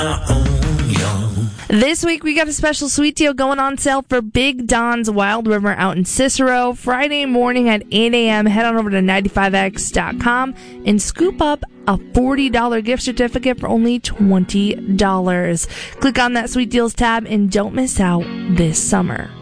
This week, we got a special sweet deal going on sale for Big Don's Wild River out in Cicero. Friday morning at 8 a.m., head on over to 95x.com and scoop up a $40 gift certificate for only $20. Click on that Sweet Deals tab and don't miss out this summer.